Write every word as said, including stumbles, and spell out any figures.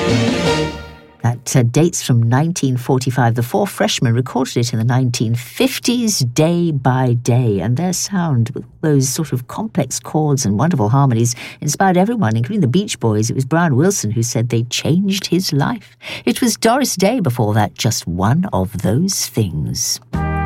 That uh, dates from nineteen forty-five. The Four Freshmen recorded it in the nineteen fifties, Day by Day, and their sound, with those sort of complex chords and wonderful harmonies, inspired everyone, including the Beach Boys. It was Brian Wilson who said they changed his life. It was Doris Day before that, Just One of Those Things.